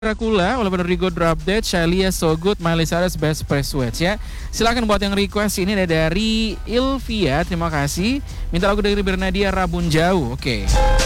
Dracula oleh Rodrigo Drop Dead, Shalia So Good, Miley Cyrus Best Press Sweats ya. Silakan buat yang request, ini ada dari Ilvia, terima kasih. Minta lagu dari Bernadia Rabun Jauh, oke.